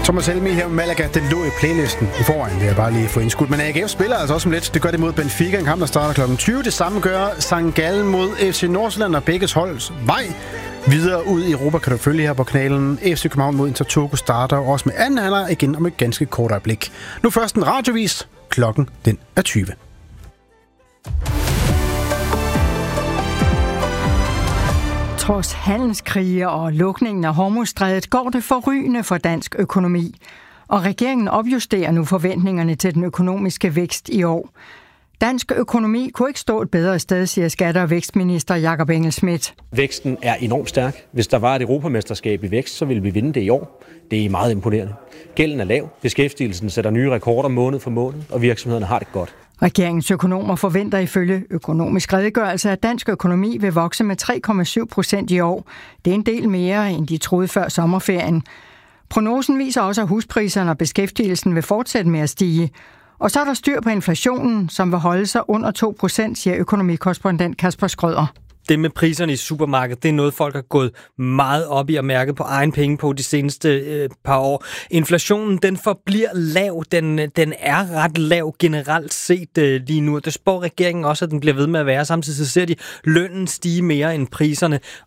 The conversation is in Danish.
Thomas Helmi her med Malaga, den lå i playlisten i forvejen, det er bare lige få indskudt. Men AGF spiller altså også om lidt. Det gør det mod Benfica, en kamp, der starter kl. 20. Det samme gør St. Gallen mod FC Nordsjælland, og begges holds vej videre ud i Europa kan du følge her på kanalen. FC København mod Inter Togo starter også med anden halvleg igen om et ganske kort øjeblik. Nu først en radiovis. Klokken den er 20. Trods handelskrige og lukningen af Hormuzstrædet går det forrygende for dansk økonomi. Og regeringen opjusterer nu forventningerne til den økonomiske vækst i år. Dansk økonomi kunne ikke stå et bedre sted, siger skatte- og vækstminister Jakob Engel-Schmidt. Væksten er enormt stærk. Hvis der var et europamesterskab i vækst, så ville vi vinde det i år. Det er meget imponerende. Gælden er lav, beskæftigelsen sætter nye rekorder måned for måned, og virksomhederne har det godt. Regeringens økonomer forventer ifølge Økonomisk Redegørelse, at dansk økonomi vil vokse med 3,7% i år. Det er en del mere, end de troede før sommerferien. Prognosen viser også, at huspriserne og beskæftigelsen vil fortsætte med at stige. Og så er der styr på inflationen, som vil holde sig under 2%, siger økonomikorrespondent Kasper Skrøder. Det med priserne i supermarkedet, det er noget, folk har gået meget op i og mærket på egen penge på de seneste par år. Inflationen, den forbliver lav. Den er ret lav generelt set lige nu. Det spår regeringen også, at den bliver ved med at være. Samtidig så ser de lønnen stige mere end priserne.